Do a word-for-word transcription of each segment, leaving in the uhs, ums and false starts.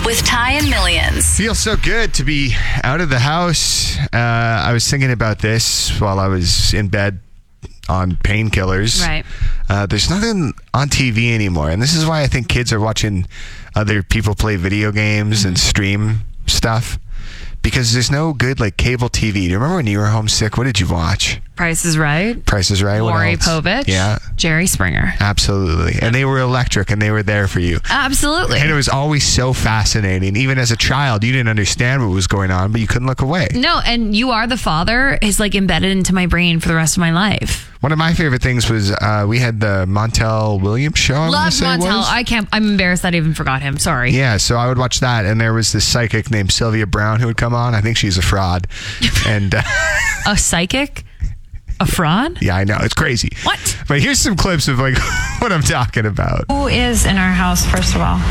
with Ty and Millions. Feels so good to be out of the house. Uh, I was thinking about this while I was in bed on painkillers. Right. Uh, there's nothing on T V anymore. And this is why I think kids are watching other people play video games mm-hmm. and stream stuff. Because there's no good like cable T V. Do you remember when you were homesick? What did you watch? Price is Right. Price is Right. Maury Povich. Yeah. Jerry Springer. Absolutely. And they were electric and they were there for you. Absolutely. And it was always so fascinating. Even as a child, you didn't understand what was going on, but you couldn't look away. No, and You Are the Father is like embedded into my brain for the rest of my life. One of my favorite things was uh, we had the Montel Williams show. I Love Montel. I can't. I'm embarrassed that I even forgot him. Sorry. Yeah, so I would watch that, and there was this psychic named Sylvia Brown who would come on. I think she's a fraud. And uh, a psychic, a fraud. Yeah, I know, it's crazy. What? But here's some clips of like what I'm talking about. Who is in our house? First of all,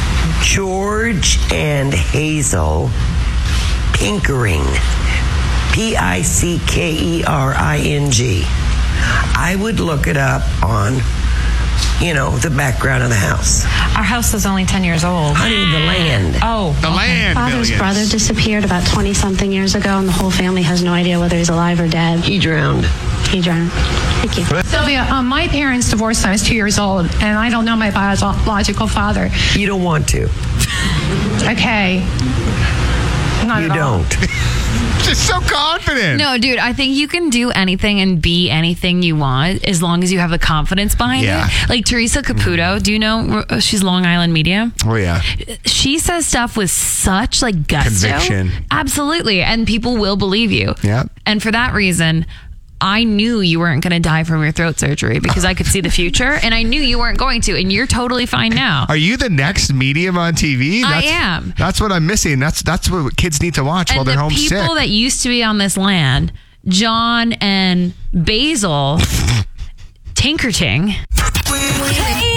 George and Hazel Pickering. P I C K E R I N G. I would look it up on, you know, the background of the house. Our house is only ten years old. Honey, the land. Oh. The land. My father's millions. brother disappeared about twenty-something years ago, and the whole family has no idea whether he's alive or dead. He drowned. He drowned. Thank you. Sylvia, um, my parents divorced when I was two years old, and I don't know my biological father. You don't want to. Okay. Not you at all. don't. Just so confident. No, dude, I think you can do anything and be anything you want as long as you have the confidence behind Yeah. it. Like Teresa Caputo, do you know she's Long Island Media? Oh, yeah. She says stuff with such like gusto. Conviction. Absolutely. And people will believe you. Yeah. And for that reason, I knew you weren't going to die from your throat surgery because I could see the future, and I knew you weren't going to, and you're totally fine now. Are you the next medium on T V? I That's, am. That's what I'm missing. That's that's what kids need to watch And while they're the homesick. people that used to be on this land, John and Basil Tinkerting. Hey,